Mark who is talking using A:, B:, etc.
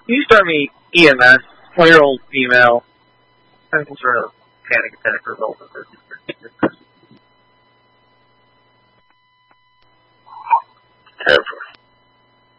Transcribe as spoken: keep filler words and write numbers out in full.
A: you start me E M S, twenty-year-old female, some sort of panic attack result of this.